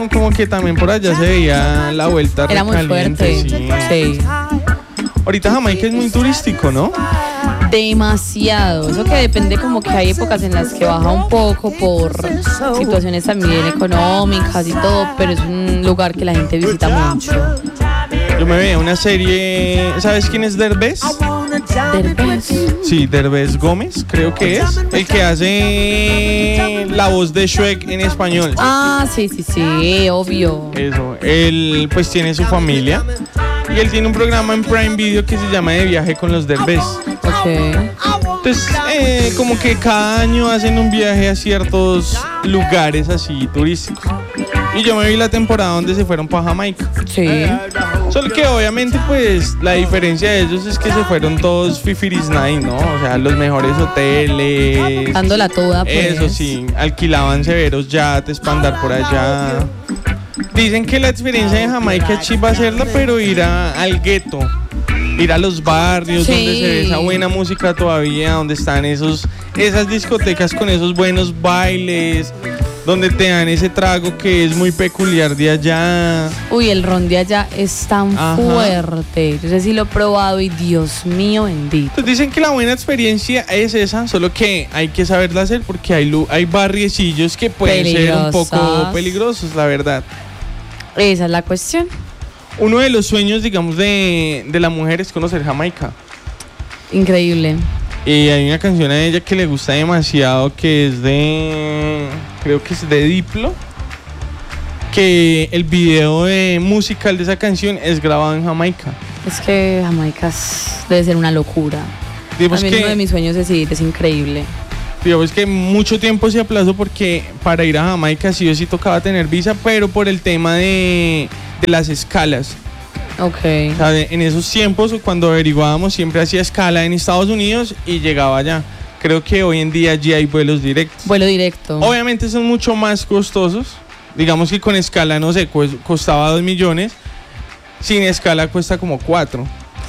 como que también por allá se veía la vuelta Era muy recaliente, fuerte. sí. Sí. Ahorita Jamaica es muy turístico, ¿no? Demasiado. Eso que depende, como que hay épocas en las que baja un poco por situaciones también económicas y todo, pero es un lugar que la gente visita mucho. Yo me veía una serie, ¿sabes quién es Derbez? Derbez. Sí, Derbez Gómez, creo que es. El que hace la voz de Shrek en español. Ah, sí, obvio. Eso, él pues tiene su familia y él tiene un programa en Prime Video que se llama De Viaje con los Derbez. Ok. Entonces, como que cada año hacen un viaje a ciertos lugares así turísticos. Y yo me vi la temporada donde se fueron para Jamaica. Sí. Solo que obviamente pues la diferencia de ellos es que se fueron todos fifiris night, ¿no? O sea, los mejores hoteles. Dándola toda, pues. Eso sí, alquilaban severos yates para andar por allá. Dicen que la experiencia de Jamaica es chiva hacerla, pero ir al gueto, ir a los barrios Sí. donde se ve esa buena música todavía, donde están esas discotecas con esos buenos bailes, donde te dan ese trago que es muy peculiar de allá. Uy, el ron de allá es tan Ajá. fuerte. Yo sé si lo he probado y Dios mío bendito. Entonces dicen que la buena experiencia es esa, solo que hay que saberla hacer porque hay barriecillos que pueden ser un poco Peligrosas. peligrosos, la verdad. Esa es la cuestión. Uno de los sueños, digamos, de la mujer es conocer Jamaica. Increíble. Y hay una canción a ella que le gusta demasiado, que es creo que es de Diplo, que el video musical de esa canción es grabado en Jamaica. Es que Jamaica debe ser una locura. Digamos También uno de que, mis sueños es ir, es increíble. digamos que mucho tiempo se aplazó porque para ir a Jamaica sí o sí tocaba tener visa, pero por el tema de las escalas. Ok. O sea, en esos tiempos, cuando averiguábamos, siempre hacía escala en Estados Unidos y llegaba allá. Creo que hoy en día ya hay vuelos directos. Vuelo directo. Obviamente son mucho más costosos. Digamos que con escala, no sé, costaba 2 millones. Sin escala cuesta como 4.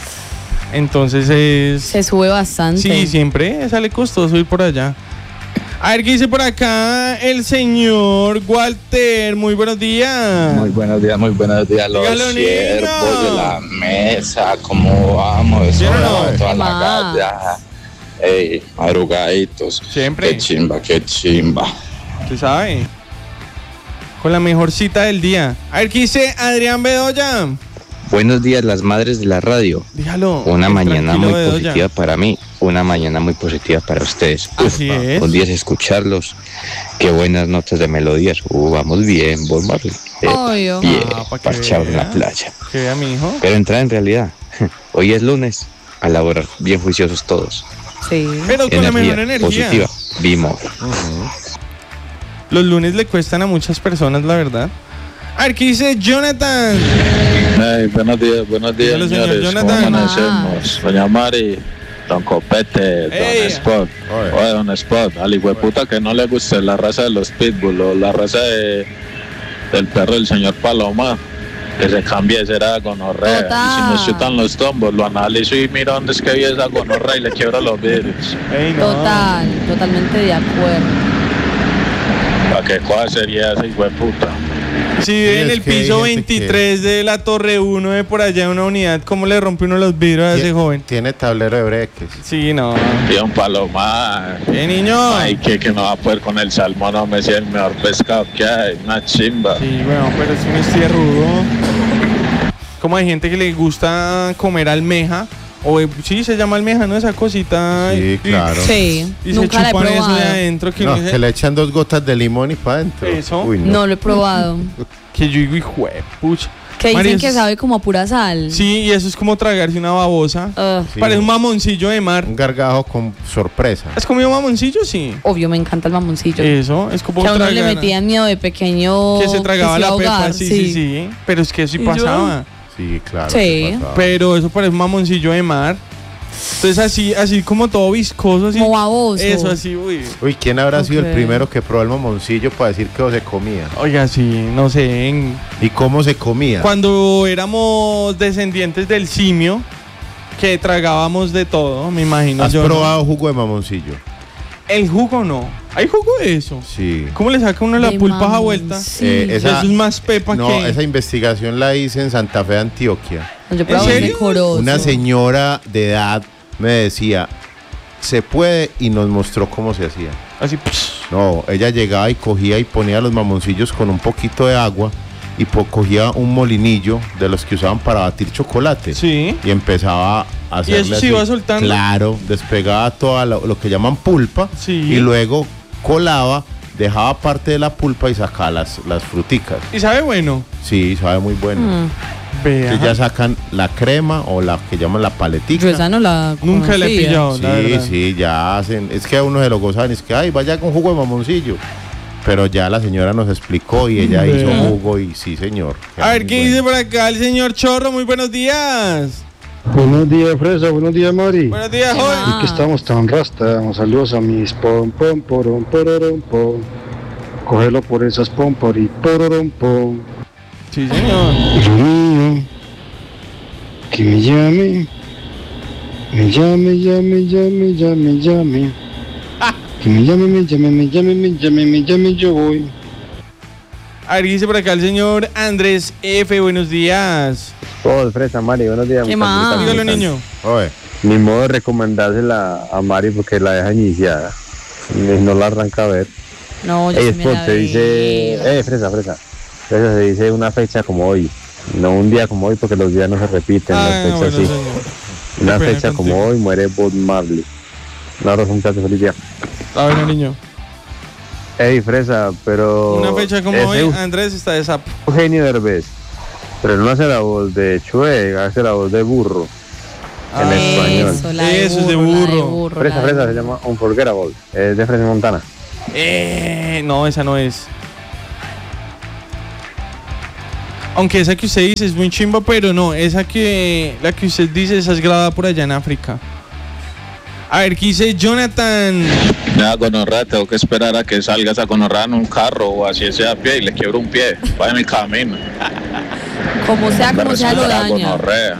Entonces Se sube bastante. sí, siempre sale costoso ir por allá. A ver qué dice por acá el señor Walter. Muy buenos días. Muy buenos días, los Dígalo, siervos niño. de la mesa, ¿cómo vamos? Eso ¿Sí o no? de toda ¿Qué la más? galla. Ey, madrugaditos. Siempre. Qué chimba. ¿Usted sabe? Con la mejor cita del día. A ver qué dice Adrián Bedoya. Buenos días, las madres de la radio. Dígalo. Una el mañana tranquilo muy Bedoya. positiva para mí, una mañana muy positiva para ustedes. Así es. Un día es escucharlos. Qué buenas notas de melodías. Vamos bien, vos, Marley. Obvio. Bien, pa' que parchado en la vea. playa. Que vea mi hijo. Pero entrar en realidad. Hoy es lunes, a laborar, bien juiciosos todos. Sí. Pero con la mejor energía. positiva, vimos. Los lunes le cuestan a muchas personas, la verdad. A ver qué dice Jonathan. Hey, buenos días, Dígalo, señor señores. Jonathan. ¿Cómo amanecemos? Doña Mari, Don Copete, Ey. Don Spot. Oye, Don Spot, al hijueputa que no le guste la raza de los Pitbull o la raza del perro del señor Paloma, que se cambie, será gonorrea. Total. Y si nos chutan los tombos, lo analizo y miro dónde es que vive esa gonorrea y le quiebro los vidrios. Ey, no. Totalmente de acuerdo. ¿Para qué cosa sería ese hijueputa? Si vive en es el que hay piso gente 23 de la Torre 1 de por allá en una unidad, ¿cómo le rompe uno los vidrios a ese joven? Tiene tablero de breques. Sí, no. Y Don Paloma. Niño. Ay, que no va a poder con el salmón, no me si es el mejor pescado que hay, una chimba. Sí, bueno, pero es un estierrudo. Como hay gente que le gusta comer almeja, o sí, se llama almeja, ¿no? Esa cosita. Sí, claro. Sí. Y se Nunca la he chupan eso de probado. adentro, que No, uno dice, que le echan 2 gotas de limón y para adentro. Eso. Uy, No lo he probado. que yo digo, hijo de pucha. Que dicen María, que eso- sabe como a pura sal. Sí, y eso es como tragarse una babosa. Ugh. Sí. Parece un mamoncillo de mar. Un gargajo con sorpresa. ¿Has comido mamoncillo? Sí. Obvio, me encanta el mamoncillo. Eso, es como Que a uno le tragar- metían miedo de pequeño. que se tragaba iba a la pepa, ahogar, sí. Pero es que eso sí ¿Y yo? pasaba. Sí, claro. Sí. ¿qué pasaba? Pero eso parece un mamoncillo de mar. Entonces así como todo viscoso, así. Como baboso. Eso así, uy. Uy, ¿quién habrá sido el Ok. primero que probó el mamoncillo para decir que se comía? Oiga, sí, no sé. ¿Y cómo se comía? Cuando éramos descendientes del simio, que tragábamos de todo, me imagino ¿Has yo. ¿no? probado jugo de mamoncillo? El jugo no. ¿Hay jugo de eso? Sí. ¿Cómo le saca uno la De pulpa a vuelta? mamoncillo. Eso es más pepa No, que... esa investigación la hice en Santa Fe, Antioquia. Yo probaba serio? ese corozo. Una señora de edad me decía, se puede, y nos mostró cómo se hacía. Así, No, ella llegaba y cogía y ponía los mamoncillos con un poquito de agua y cogía un molinillo de los que usaban para batir chocolate. sí. Y empezaba a hacerle eso se así. iba soltando? Claro, despegaba toda lo que llaman pulpa Sí. y luego colaba, dejaba parte de la pulpa y sacaba las fruticas. ¿Y sabe bueno? Sí, sabe muy bueno. Vea. Entonces ya sacan la crema o la que llaman la paletica. Yo esa no la Nunca la he conocía. pillado, la Sí, verdad. sí, ya hacen. Es que a uno se lo gozan, es que, ay, vaya con jugo de mamoncillo. Pero ya la señora nos explicó y ella Vea. hizo jugo y sí, señor. A ver, Muy ¿qué bueno. dice por acá el señor Chorro? Muy buenos días. Buenos días, Fresa. Buenos días, Mari. Buenos días, ¿Qué joven. más? Que estamos tan rasta. Saludos a mis pom, pom, porom, pororom, pom. Cógelo por esas pom, por y pororom, pom. Sí, señor. Hijo mío, que me llame. Me llame, llame, llame, llame, llame. Que me llame, me llame, me llame, me llame, me llame, yo voy. A ver, dice por acá el señor Andrés F. Buenos días. Todo Fresa, Mari, buenos días. ¿Qué muchachos, más? ¿cómo Dígalo, están? niño. Oye, Ni modo de recomendársela a Mari porque la deja iniciada. No la arranca a ver. No, yo Ey, sí me Spot, la se dice. vi. Fresa. Fresa se dice una fecha como hoy. No un día como hoy porque los días no se repiten. las Ah, fechas bueno, sí. señor. Una Qué pena fecha contigo. como hoy muere Bob Marley. Un abrazo, muchachos, feliz día. A ver, niño. Ey, Fresa, pero. Una fecha como ese hoy, Andrés está de sapo. Eugenio Derbez. Pero él no hace la voz de Chue, hace la voz de burro. En Ah, español. Eso, la de Eso es de burro, la de burro. burro, Fresa, la de Fresa, se burro. llama Unforgettable. Es de Fresa Montana. No, esa no es. Aunque esa que usted dice es muy chimba, pero no, esa que la que usted dice, esa es grabada por allá en África. A ver, ¿qué dice Jonathan? Ya, gonorrea, tengo que esperar a que salga esa gonorrea en un carro o así sea a pie y le quiebro un pie. Vaya en el camino. Como sea, Me como sea, lo resultará daña. gonorrea.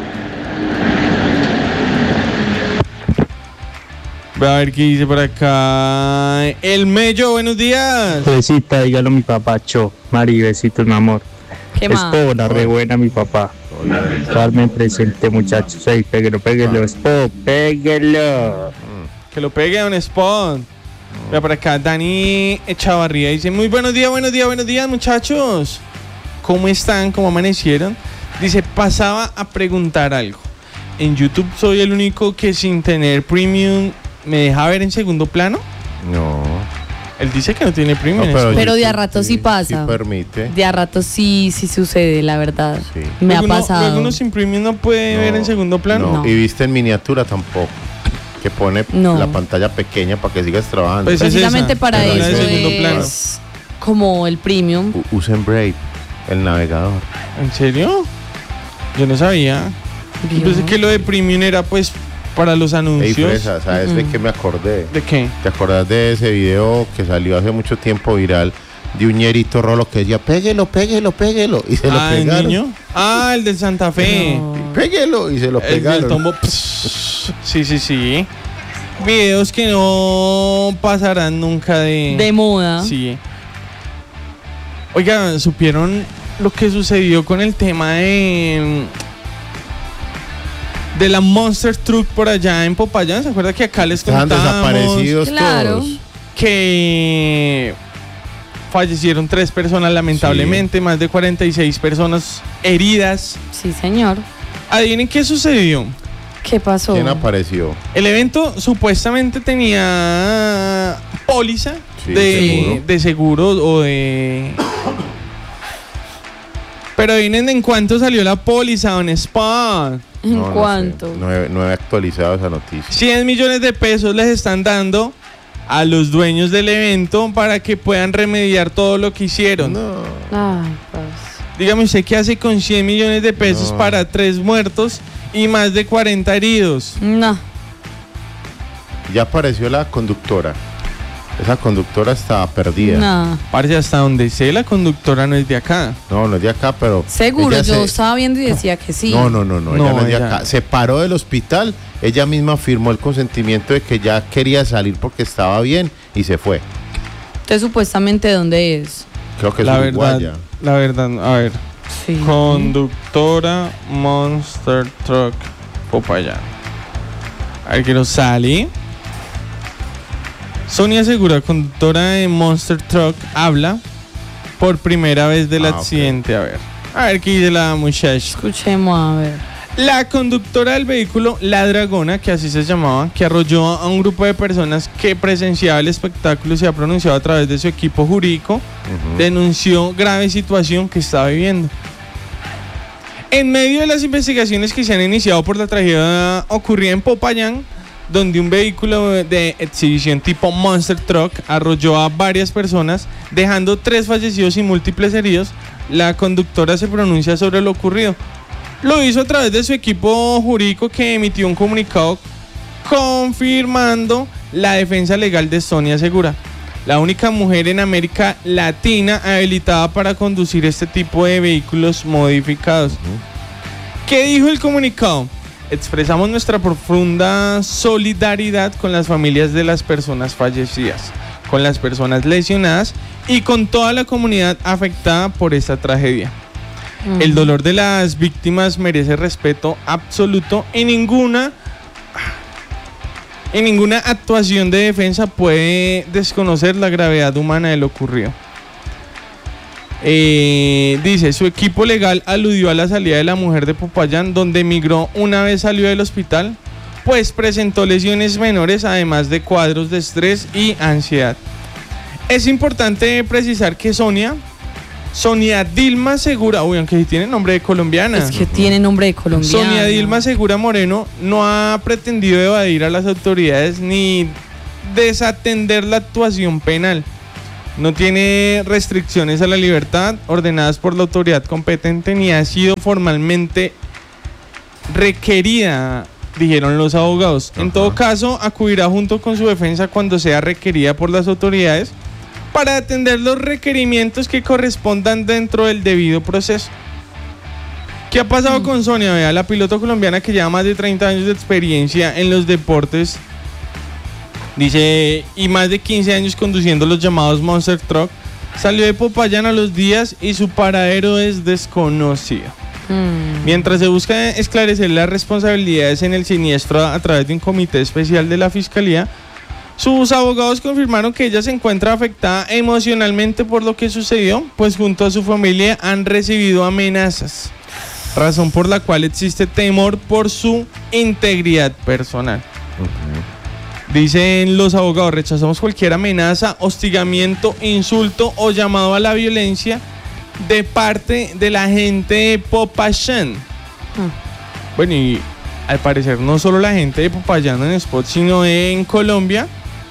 A ver, ¿qué dice por acá? El Mello, buenos días. Besita, dígalo a mi papacho. Mari, besitos, mi amor. ¿Qué Es más? la re buena, mi papá. Darme presente, muchachos. Ey, péguelo, Spo, péguelo. Que lo pegue a un spot. Vea por acá, Dani Echavarría dice: muy buenos días, muchachos. ¿Cómo están? ¿Cómo amanecieron? Dice: pasaba a preguntar algo. En YouTube soy el único que sin tener premium me deja ver en segundo plano. no. Él dice que no tiene premium. No, Pero de a YouTube rato sí pasa. Sí permite. De a rato sí sucede, la verdad. Sí. Me ha Luego uno- pasado. luego uno sin premium no puede No, ver en segundo plano. No. Y viste en miniatura tampoco. Que pone No. la pantalla pequeña para que sigas trabajando. Pues es Precisamente esa, para pero eso la de segundo plano. es como el premium. Usen Brave, el navegador. ¿En serio? Yo no sabía. Yo pensé que lo de premium era pues para los Ey, anuncios. Fresa, ¿sabes de qué me acordé? ¿De qué? ¿Te acordás de ese video que salió hace mucho tiempo viral de un ñerito rolo que decía, péguelo, péguelo, péguelo? Y se lo Ah, ¿el pegaron. niño? Ah, el del Santa Fe. No. Péguelo, y se lo El del pegaron. tombo. Sí. Videos que no pasarán nunca De moda. Sí. Oiga, ¿supieron lo que sucedió con el tema de la Monster Truck por allá en Popayán? ¿Se acuerda que acá les Estaban contamos desaparecidos Claro. todos. que fallecieron 3 personas lamentablemente, más de 46 personas heridas? Sí, señor. Adivinen qué sucedió. ¿Qué pasó? ¿Quién apareció? El evento supuestamente tenía póliza Sí, de seguro o de... Pero adivinen en cuánto salió la póliza, Don Spot. ¿En No, no sé. cuánto? No he actualizado esa noticia. 100 millones de pesos les están dando a los dueños del evento para que puedan remediar todo lo que hicieron. Ay, pues. Dígame usted qué hace con 100 millones de pesos No. para 3 muertos y más de 40 heridos. No. Ya apareció la conductora. Esa conductora estaba perdida. No. Parce, hasta donde sé, la conductora no es de acá. No es de acá, pero... Seguro, ella yo se- estaba viendo y decía que sí. No, ella No, no es de ella- acá. Se paró del hospital, ella misma firmó el consentimiento de que ya quería salir porque estaba bien y se fue. Entonces, supuestamente, ¿dónde es? Creo que es La uruguaya. verdad, a ver. Sí. Conductora Monster Truck Popayán. A ver que nos sale. Sonia Segura, conductora de Monster Truck, habla por primera vez del accidente. Ok. A ver qué dice la muchacha. Escuchemos a ver. La conductora del vehículo La Dragona, que así se llamaba, que arrolló a un grupo de personas que presenciaba el espectáculo y se ha pronunciado a través de su equipo jurídico, denunció grave situación que estaba viviendo. En medio de las investigaciones que se han iniciado por la tragedia ocurrida en Popayán, donde un vehículo de exhibición tipo Monster Truck arrolló a varias personas, dejando 3 fallecidos y múltiples heridos, la conductora se pronuncia sobre lo ocurrido. Lo hizo a través de su equipo jurídico, que emitió un comunicado confirmando la defensa legal de Sonia Segura, la única mujer en América Latina habilitada para conducir este tipo de vehículos modificados. ¿Qué dijo el comunicado? Expresamos nuestra profunda solidaridad con las familias de las personas fallecidas, con las personas lesionadas y con toda la comunidad afectada por esta tragedia. El dolor de las víctimas merece respeto absoluto y ninguna actuación de defensa puede desconocer la gravedad humana de lo ocurrido. Dice, su equipo legal aludió a la salida de la mujer de Popayán, donde emigró una vez salió del hospital, pues presentó lesiones menores, además de cuadros de estrés y ansiedad. Es importante precisar que Sonia Dilma Segura, aunque tiene nombre de colombiana. Es que tiene nombre de colombiana. Sonia Dilma Segura Moreno no ha pretendido evadir a las autoridades ni desatender la actuación penal. No tiene restricciones a la libertad ordenadas por la autoridad competente ni ha sido formalmente requerida, dijeron los abogados. En todo caso, acudirá junto con su defensa cuando sea requerida por las autoridades para atender los requerimientos que correspondan dentro del debido proceso. ¿Qué ha pasado con Sonia? Vea, la piloto colombiana que lleva más de 30 años de experiencia en los deportes, dice, y más de 15 años conduciendo los llamados Monster Truck, salió de Popayán a los días y su paradero es desconocido. Mientras se busca esclarecer las responsabilidades en el siniestro a través de un comité especial de la Fiscalía, sus abogados confirmaron que ella se encuentra afectada emocionalmente por lo que sucedió, pues junto a su familia han recibido amenazas, razón por la cual existe temor por su integridad personal. Dicen los abogados, rechazamos cualquier amenaza, hostigamiento, insulto o llamado a la violencia de parte de la gente de Popayán. Bueno, y al parecer no solo la gente de Popayán en Spot, sino en Colombia.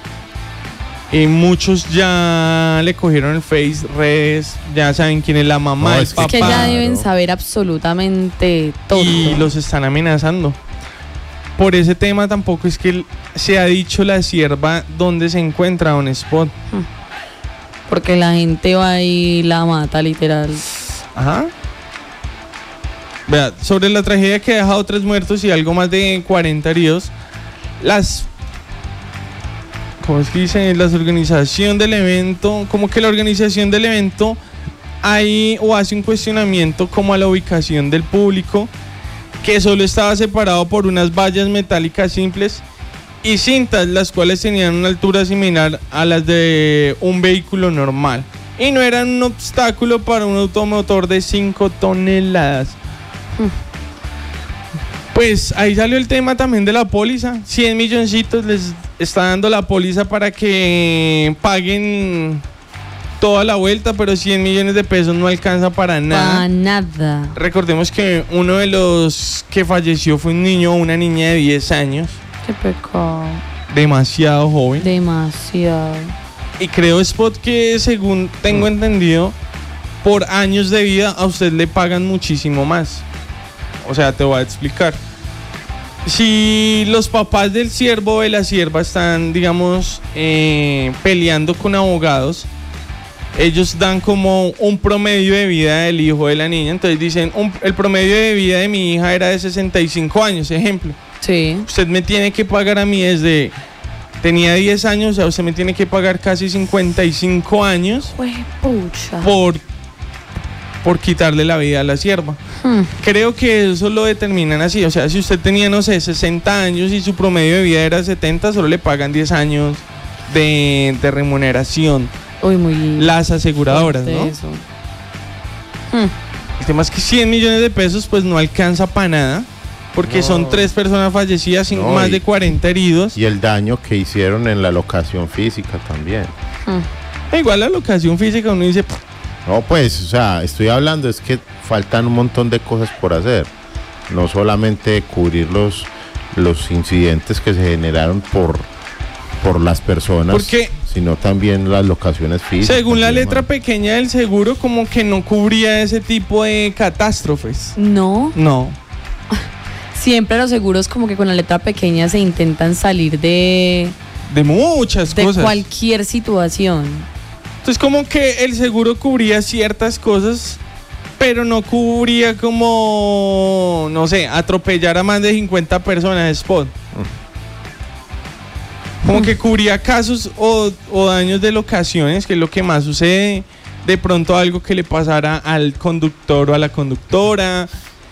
Muchos ya le cogieron el Face, redes, ya saben quién es la mamá, el papá. Es que ya deben saber absolutamente todo. Y los están amenazando. Por ese tema tampoco es que se ha dicho la sierva dónde se encuentra un Spot. Porque la gente va y la mata, literal. Ajá. Vea, sobre la tragedia que ha dejado 3 muertos y algo más de 40 heridos, ¿cómo es que dicen? La organización del evento, como que la organización del evento hace un cuestionamiento como a la ubicación del público, que solo estaba separado por unas vallas metálicas simples y cintas, las cuales tenían una altura similar a las de un vehículo normal y no eran un obstáculo para un automotor de 5 toneladas. Pues ahí salió el tema también de la póliza. 100 milloncitos les está dando la póliza para que paguen toda la vuelta, pero 100 millones de pesos no alcanza para nada. Para nada. Recordemos que uno de los que falleció fue un niño o una niña de 10 años. Qué pecado. Demasiado joven. Demasiado. Y creo, Spot, que según tengo entendido, por años de vida a usted le pagan muchísimo más. O sea, te voy a explicar. Si los papás del siervo o de la sierva están, digamos, peleando con abogados, ellos dan como un promedio de vida del hijo de la niña. Entonces dicen, el promedio de vida de mi hija era de 65 años, ejemplo. Sí. Usted me tiene que pagar a mí desde tenía 10 años, o sea, usted me tiene que pagar casi 55 años Pucha. por quitarle la vida a la sierva. Creo que eso lo determinan así, o sea, si usted tenía, no sé, 60 años y su promedio de vida era 70, solo le pagan 10 años de remuneración. Uy, muy las aseguradoras, ¿no? eso. El tema es que 100 millones de pesos pues no alcanza para nada, porque son 3 personas fallecidas y más de 40 heridos. Y el daño que hicieron en la locación física también. Igual la locación física uno dice... No, pues, o sea, estoy hablando, es que faltan un montón de cosas por hacer. No solamente cubrir los incidentes que se generaron por las personas, porque, sino también las locaciones físicas. Según la letra pequeña del seguro, como que no cubría ese tipo de catástrofes. No. Siempre los seguros como que con la letra pequeña se intentan salir de muchas cosas. De cualquier situación. Entonces como que el seguro cubría ciertas cosas, pero no cubría como, no sé, atropellar a más de 50 personas spot. Como que cubría casos o daños de locaciones, que es lo que más sucede. De pronto algo que le pasara al conductor o a la conductora.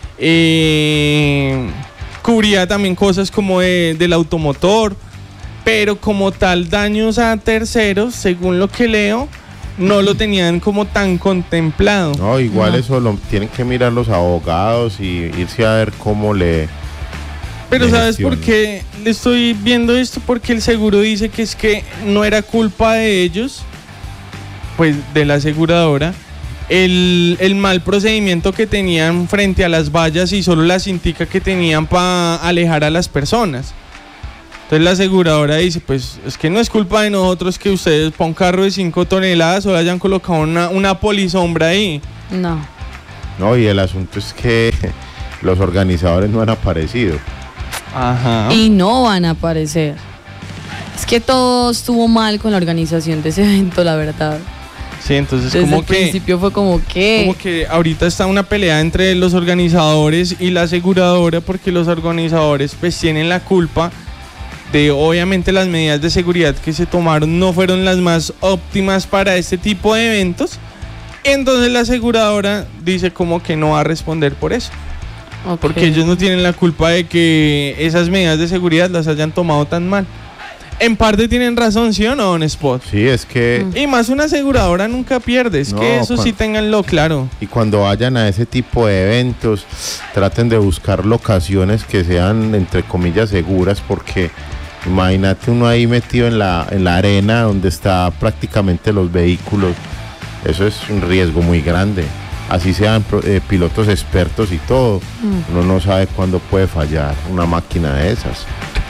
Cubría también cosas como del automotor. Pero como tal daños a terceros, según lo que leo, no lo tenían como tan contemplado. No, igual eso lo tienen que mirar los abogados y irse a ver cómo le... Pero ¿sabes por qué le estoy viendo esto? Porque el seguro dice que es que no era culpa de ellos, pues de la aseguradora, el mal procedimiento que tenían frente a las vallas y solo la cintica que tenían para alejar a las personas. Entonces la aseguradora dice, pues es que no es culpa de nosotros que ustedes para un carro de 5 toneladas solo hayan colocado una polisombra ahí. No, y el asunto es que los organizadores no han aparecido. Ajá. Y no van a aparecer. Es que todo estuvo mal con la organización de ese evento, la verdad. Sí, entonces desde como el que... principio fue como que ahorita está una pelea entre los organizadores y la aseguradora, porque los organizadores pues tienen la culpa de, obviamente, las medidas de seguridad que se tomaron no fueron las más óptimas para este tipo de eventos. Entonces la aseguradora dice como que no va a responder por eso. Porque ellos no tienen la culpa de que esas medidas de seguridad las hayan tomado tan mal. En parte tienen razón, ¿sí o no, Don Spot? Sí, es que... Y más una aseguradora nunca pierde, es que eso sí ténganlo claro. Y cuando vayan a ese tipo de eventos, traten de buscar locaciones que sean, entre comillas, seguras, porque imagínate uno ahí metido en la arena donde está prácticamente los vehículos. Eso es un riesgo muy grande. Así sean pilotos expertos y todo, uno no sabe cuándo puede fallar una máquina de esas.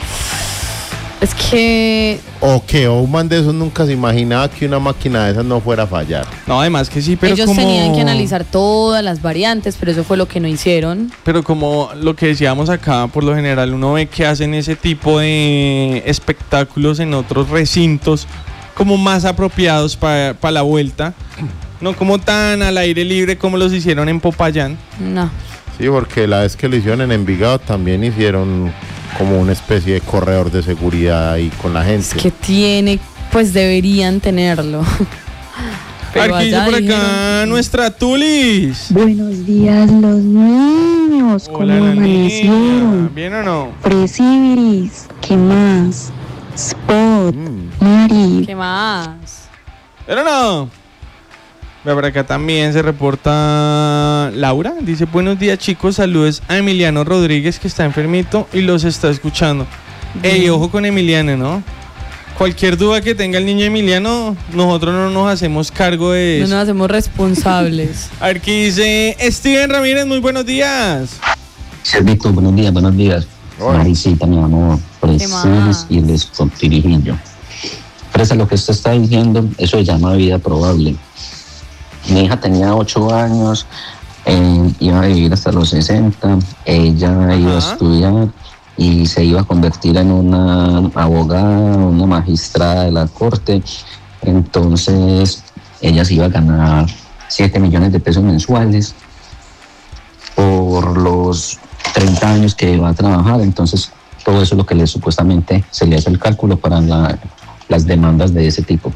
Es que... O que Oman de esos nunca se imaginaba que una máquina de esas no fuera a fallar. No, además que sí, pero ellos tenían que analizar todas las variantes, pero eso fue lo que no hicieron. Pero como lo que decíamos acá, por lo general uno ve que hacen ese tipo de espectáculos en otros recintos como más apropiados para la vuelta. No como tan al aire libre como los hicieron en Popayán. No. Sí, porque la vez que lo hicieron en Envigado también hicieron como una especie de corredor de seguridad ahí con la gente. Es que pues deberían tenerlo. Pero aquí por acá nuestra Tulis. Buenos días los niños. Hola, ¿cómo amanecieron? ¿Bien o no? Presibiris, ¿qué más? Spot, Mari. ¿Qué más? ¿Pero no? Por acá también se reporta Laura. Dice, buenos días chicos, saludos a Emiliano Rodríguez que está enfermito y los está escuchando. Ey, ojo con Emiliano, ¿no? Cualquier duda que tenga el niño Emiliano, nosotros no nos hacemos cargo de eso. No nos hacemos responsables. A ver qué dice Steven Ramírez, muy buenos días. Servito, buenos días. Marisita, mi amor, Presibiris y el escotirijillo. Presa, lo que usted está diciendo, eso se llama vida probable. Mi hija tenía 8 años, iba a vivir hasta los 60, ella iba a estudiar y se iba a convertir en una abogada, una magistrada de la corte. Entonces ella se iba a ganar 7 millones de pesos mensuales por los 30 años que iba a trabajar. Entonces Todo eso es lo que supuestamente se le hace el cálculo para las demandas de ese tipo.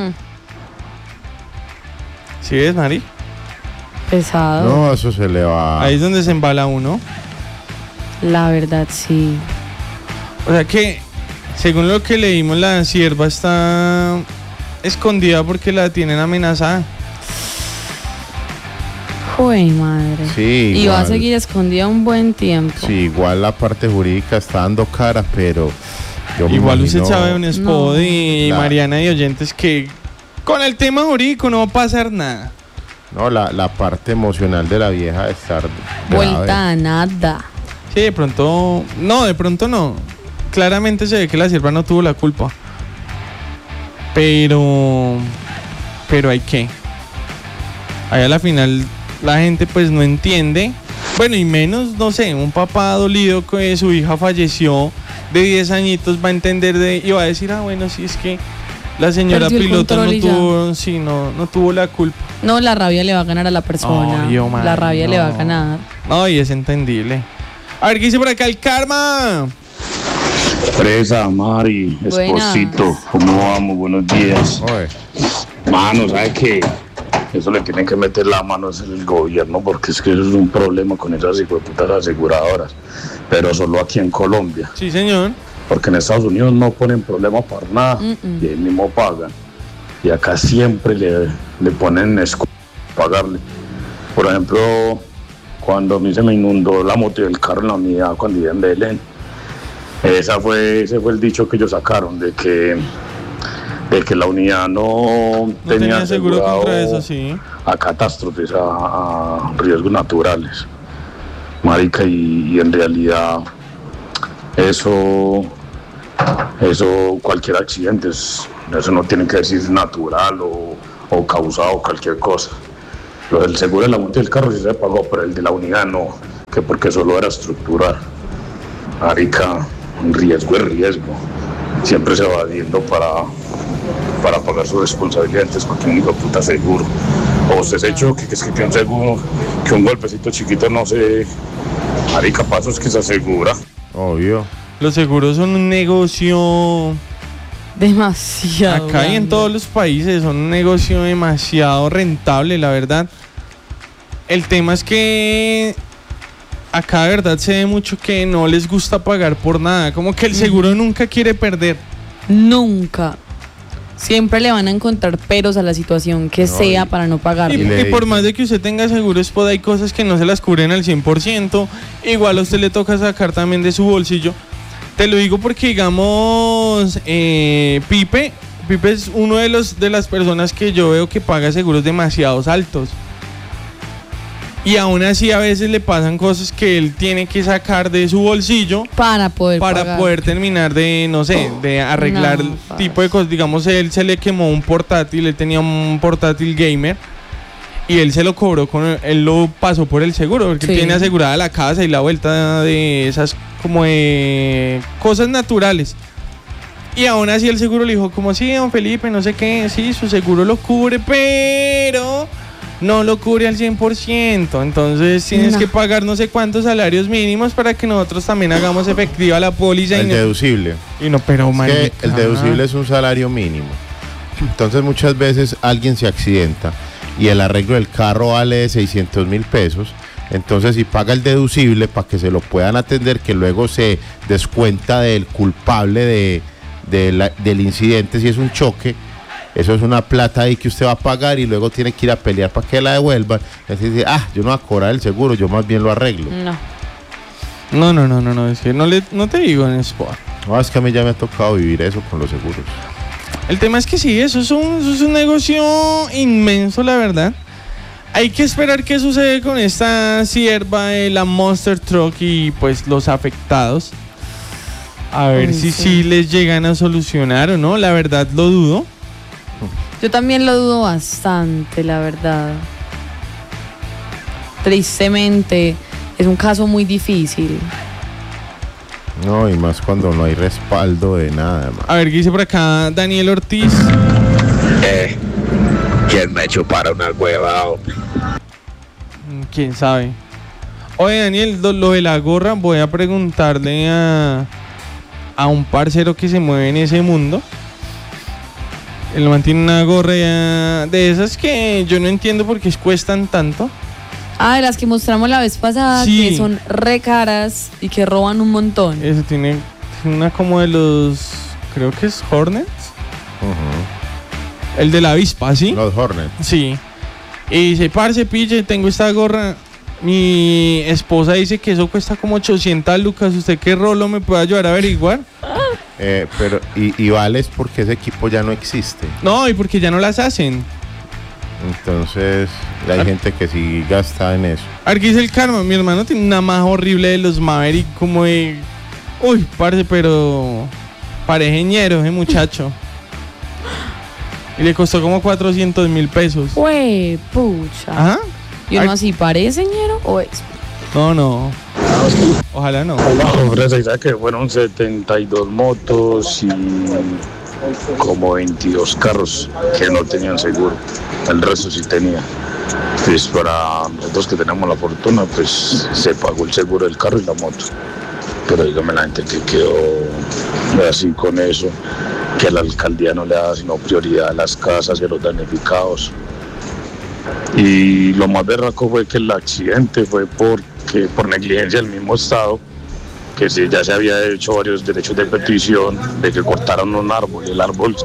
¿Sí es, Mari? Pesado. No, eso se le va. Ahí es donde se embala uno. La verdad, sí. O sea que, según lo que leímos, la sierva está escondida porque la tienen amenazada. Uy, madre. Sí, y va a igual. seguir escondida un buen tiempo. Sí, igual la parte jurídica está dando cara, pero yo me Igual usted imagino- sabe, un spot y La- Mariana y oyentes, que con el tema jurídico no va a pasar nada. No, la parte emocional de la vieja de estar grave. Vuelta a nada. Sí, de pronto no. Claramente se ve que la sierva no tuvo la culpa. Pero hay que. Ahí a la final la gente pues no entiende. Bueno, y menos, no sé, un papá dolido que su hija falleció de 10 añitos va a entender y va a decir, bueno, sí, es que la señora Perdió el piloto control y ya. no tuvo la culpa. No, la rabia le va a ganar a la persona. Obvio, man, la rabia le va a no. ganar. No, y es entendible. A ver, ¿qué dice por acá el karma? Presa, Mari, Buenas. esposito, ¿cómo vamos? Buenos días. Mano, ¿sabe qué? Eso le tienen que meter la mano es el gobierno, porque es que eso es un problema con esas hijueputas aseguradoras, pero solo aquí en Colombia. Sí, señor. Porque en Estados Unidos no ponen problema para nada y ahí mismo pagan. Y acá siempre le ponen excusa para pagarle. Por ejemplo, cuando a mí se me inundó la moto y el carro en la unidad cuando iba en Belén, ese fue el dicho que ellos sacaron, de que la unidad no tenía seguro asegurado contra eso, sí. a catástrofes, a riesgos naturales. Marica, y en realidad eso cualquier accidente, eso no tiene que decir natural o causado cualquier cosa. Lo del seguro de la moto y el carro sí se pagó, pero el de la unidad no, que porque solo era estructural. Marica, riesgo es riesgo. Siempre se va viendo para pagar sus responsabilidades, porque un hijo de puta seguro. O usted se choque, que es que un seguro, que un golpecito chiquito no se... Marica, pasos que se asegura. Obvio. Los seguros son un negocio. Demasiado. Acá y en grande. todos los países son un negocio demasiado rentable, la verdad. El tema es que acá de verdad se ve mucho que no les gusta pagar por nada. Como que el seguro nunca quiere perder. Nunca. Siempre le van a encontrar peros a la situación que sea para no pagar. Y por más de que usted tenga seguro, hay cosas que no se las cubren al 100%. Igual a usted le toca sacar también de su bolsillo. Te lo digo porque, digamos, Pipe es uno de las personas que yo veo que paga seguros demasiado altos. Y aún así a veces le pasan cosas que él tiene que sacar de su bolsillo para poder terminar de, no sé, de arreglar tipo de cosas. Digamos, él se le quemó un portátil, él tenía un portátil gamer y él se lo cobró, él lo pasó por el seguro, porque Sí. tiene asegurada la casa y la vuelta de esas como de cosas naturales. Y aún así el seguro le dijo como, sí, don Felipe, no sé qué, sí, su seguro lo cubre, pero no lo cubre al 100%, entonces tienes que pagar no sé cuántos salarios mínimos para que nosotros también hagamos efectiva la póliza. El deducible. Y no, pero Es que el deducible es un salario mínimo. Entonces muchas veces alguien se accidenta y el arreglo del carro vale 600.000 pesos. Entonces si paga el deducible para que se lo puedan atender, que luego se descuenta del culpable del incidente si es un choque. Eso es una plata ahí que usted va a pagar y luego tiene que ir a pelear para que la devuelvan. Entonces dice, yo no voy a cobrar el seguro, yo más bien lo arreglo. No, es que no te digo en spot. No, es que a mí ya me ha tocado vivir eso con los seguros. El tema es que sí, eso es un negocio inmenso, la verdad. Hay que esperar qué sucede con esta sierva de la Monster Truck y pues los afectados. A ver si les llegan a solucionar o no, la verdad lo dudo. Yo también lo dudo bastante, la verdad. Tristemente, es un caso muy difícil. No, y más cuando no hay respaldo de nada, man. A ver, ¿qué dice por acá Daniel Ortiz? ¿Quién me chupara una hueva? ¿Quién sabe? Oye, Daniel, lo de la gorra, voy a preguntarle a a un parcero que se mueve en ese mundo. El man tiene una gorra de esas que yo no entiendo por qué cuestan tanto. Ah, de las que mostramos la vez pasada, Sí. que son re caras y que roban un montón. Eso tiene una como de los, creo que es Hornets. El de la avispa, ¿sí? Los Hornets. Sí. Y dice, parce, pille, tengo esta gorra. Mi esposa dice que eso cuesta como 800 lucas. ¿Usted qué rolo me puede ayudar a averiguar? Pero, y vales porque ese equipo ya no existe. No, y porque ya no las hacen. Entonces, hay gente que sí gasta en eso. Aquí es el karma. Mi hermano tiene una maja horrible de los Maverick, como de... Uy, parce, pero... parejeñero ese muchacho. Y le costó como 400,000 pesos. Ué, pucha. Ajá. ¿Y uno así parece, ñero? ¿O es? No. Ojalá no. Hombre, se dice que fueron 72 motos y como 22 carros que no tenían seguro. El resto sí tenía. Pues para nosotros que tenemos la fortuna, pues se pagó el seguro del carro y la moto. Pero dígame la gente que quedó así con eso, que la alcaldía no le da sino prioridad a las casas y a los damnificados. Y lo más berraco fue que el accidente fue por negligencia del mismo Estado, que ya se había hecho varios derechos de petición de que cortaron un árbol y el árbol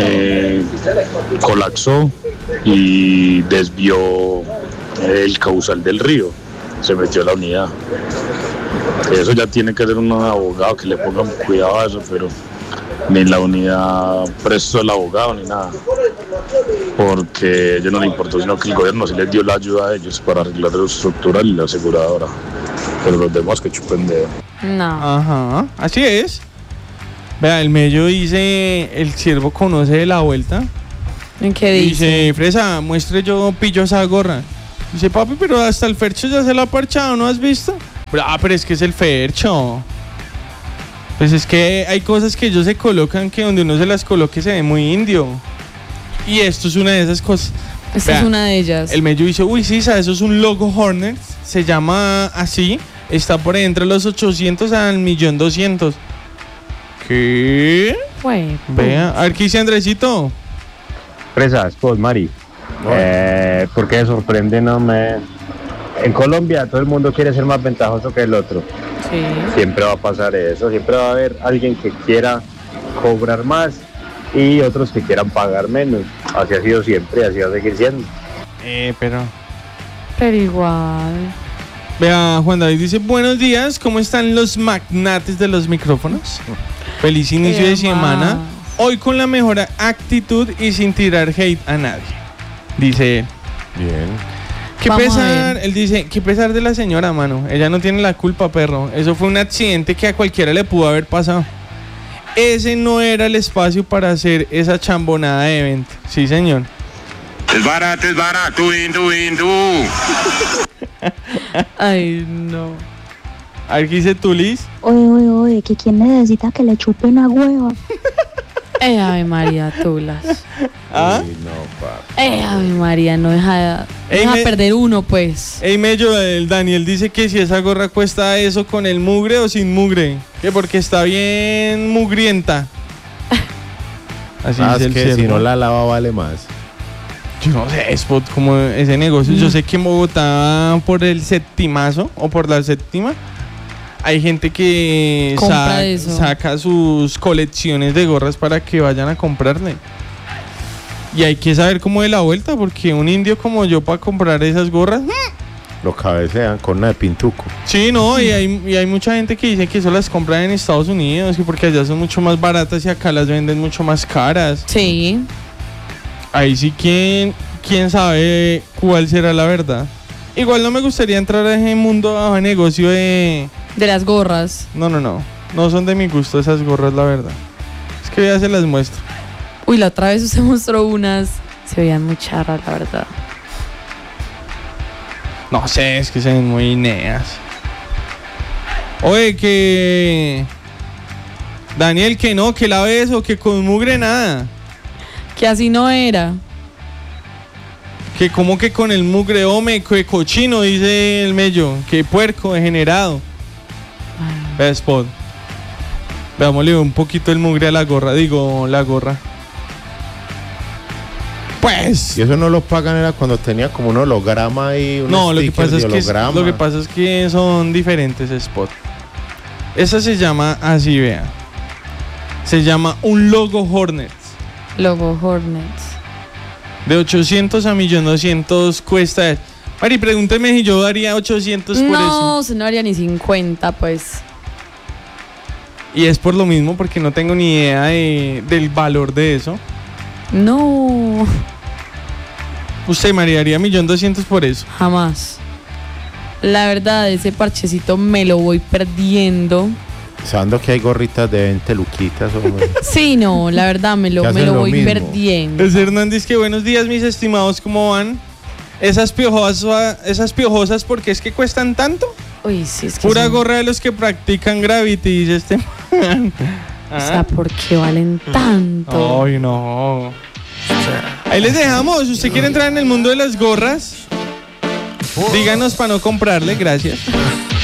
colapsó y desvió el caudal del río, se metió la unidad. Eso ya tiene que ser un abogado que le ponga cuidado a eso, pero ni la unidad prestó el abogado ni nada, porque a ellos no les importó, sino que el gobierno sí les dio la ayuda a ellos para arreglar lo estructural y la aseguradora, pero los demás que chupen dedo. No. Ajá, así es. Vea, el Mello dice, el siervo conoce de la vuelta. ¿En qué dice? Dice, Fresa, muestre yo pillo esa gorra. Dice, papi, pero hasta el Fercho ya se la ha parchado, ¿no has visto? Pero es que es el Fercho. Pues es que hay cosas que ellos se colocan que donde uno se las coloque se ve muy indio. Y esto es una de esas cosas. Esta es una de ellas. El Mello dice, uy, sí, ¿sabes? Eso es un logo Hornets. Se llama así. Está por ahí entre los 800 al 1.200.000. ¿Qué? Bueno. Vea, a ver qué dice Andresito. Fresa, Spot, Mari. ¿Por qué sorprende? En Colombia todo el mundo quiere ser más ventajoso que el otro. Sí. Siempre va a pasar eso, siempre va a haber alguien que quiera cobrar más y otros que quieran pagar menos. Así ha sido siempre, así va a seguir siendo. Pero igual. Vea, Juan David dice, buenos días, ¿cómo están los magnates de los micrófonos? Feliz inicio de semana. Hoy con la mejor actitud y sin tirar hate a nadie. Dice él. Bien. Qué Vamos pesar, él dice, qué pesar de la señora, mano. Ella no tiene la culpa, perro. Eso fue un accidente que a cualquiera le pudo haber pasado. Ese no era el espacio para hacer esa chambonada de evento. Sí, señor. Es barato, Ay, no. A ver, ¿qué dice tú, Liz? Oye, que quién necesita que le chupe una hueva. Ave María, tulas. ¿Ah? Ave María, no deja perder uno, pues. Ey, Mello, el Daniel dice que si esa gorra cuesta eso con el mugre o sin mugre. Que porque está bien mugrienta. Así es el que ciervo. si no la lava vale más. Yo no sé, Spot, como ese negocio. Yo sé que en Bogotá, por el septimazo o por la séptima, hay gente que saca sus colecciones de gorras para que vayan a comprarle. Y hay que saber cómo de la vuelta, porque un indio como yo para comprar esas gorras... Lo cabecean con una de pintuco. Sí, no, y hay mucha gente que dice que eso las compran en Estados Unidos, y porque allá son mucho más baratas y acá las venden mucho más caras. Sí. Ahí sí, ¿quién sabe cuál será la verdad? Igual no me gustaría entrar a ese mundo de negocio de las gorras. No son de mi gusto esas gorras, la verdad. Es que ya se las muestro. Uy, la otra vez usted mostró unas, se veían muy charras, la verdad. No sé, es que se ven muy neas. Oye, que... Daniel, que no, que la ves o que con mugre nada. Que así no era. Que como que con el mugre, hombre, que cochino, dice el Mello. Que puerco, degenerado. Spot. Veámosle un poquito el mugre a la gorra, la gorra. Pues. Y eso no lo pagan, era cuando tenía como un holograma y un no, lo que holograma. pasa es que son diferentes spots. Esa se llama así, vea. Se llama un logo Hornets. Logo Hornets. De 800 a 1.200.000 cuesta. Mari, pregúnteme si yo daría 800 por eso. No, no haría ni 50, pues. Y es por lo mismo, porque no tengo ni idea del valor de eso. No. ¿Usted, María, haría 1.200.000 por eso? Jamás. La verdad, ese parchecito me lo voy perdiendo. Sabiendo que hay gorritas de 20 luquitas. Sí, no, la verdad, me lo voy perdiendo. Es Hernández, que buenos días, mis estimados, ¿cómo van? Esas piojosas, ¿por qué es que cuestan tanto? Uy, sí, es que pura gorra de los que practican Gravity, dice este man. O sea, ¿por qué valen tanto? Ay, no. Ahí les dejamos. Si usted quiere entrar en el mundo de las gorras, díganos para no comprarle, gracias.